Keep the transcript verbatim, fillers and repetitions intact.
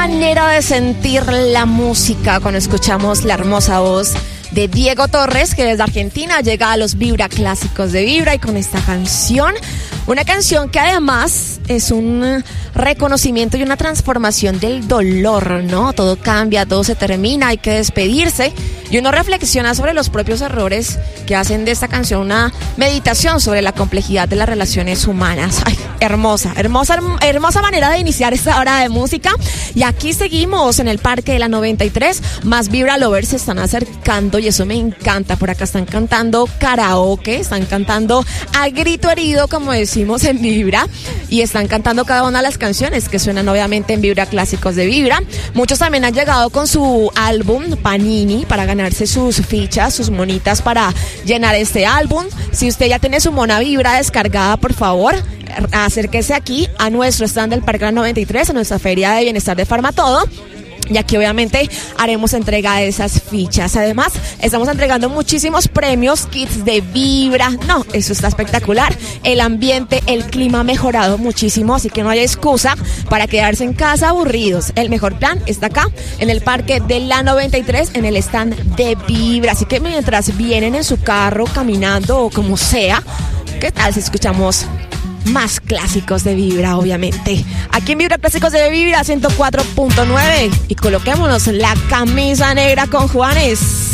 manera de sentir la música cuando escuchamos la hermosa voz de Diego Torres, que desde Argentina llega a los Vibra Clásicos de Vibra, y con esta canción, una canción que además es un reconocimiento y una transformación del dolor, ¿no? Todo cambia, todo se termina, hay que despedirse, y uno reflexiona sobre los propios errores que hacen de esta canción una meditación sobre la complejidad de las relaciones humanas. Ay, hermosa, hermosa, hermosa manera de iniciar esta hora de música. Y aquí seguimos en el Parque de la noventa y tres, más Vibra Lovers se están acercando y eso me encanta. Por acá están cantando karaoke, están cantando a grito herido, como decimos en Vibra, y están cantando cada una de las canciones que suenan obviamente en Vibra Clásicos de Vibra. Muchos también han llegado con su álbum Panini para ganarse sus fichas, sus monitas para llenar este álbum. Si usted ya tiene su mona Vibra descargada, por favor, acérquese aquí a nuestro stand del Parque de la noventa y tres, a nuestra feria de bienestar de Farmatodo, y aquí obviamente haremos entrega de esas fichas. Además, estamos entregando muchísimos premios, kits de Vibra. No, eso está espectacular. El ambiente, el clima ha mejorado muchísimo, así que no hay excusa para quedarse en casa aburridos. El mejor plan está acá, en el Parque de la noventa y tres, en el stand de Vibra. Así que mientras vienen en su carro, caminando o como sea, ¿qué tal si escuchamos más clásicos de Vibra, obviamente? Aquí en Vibra Clásicos de Vibra ciento cuatro punto nueve, y coloquémonos la camisa negra con Juanes.